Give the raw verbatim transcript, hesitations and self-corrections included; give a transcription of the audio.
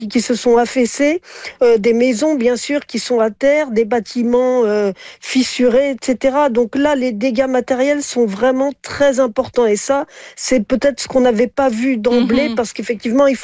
qui se sont affaissés, euh, des maisons bien sûr qui sont à terre, des bâtiments euh, fissurés, et cetera. Donc là, les dégâts matériels sont vraiment très importants. Et ça, c'est peut-être ce qu'on n'avait pas vu d'emblée, Mhm. parce qu'effectivement, il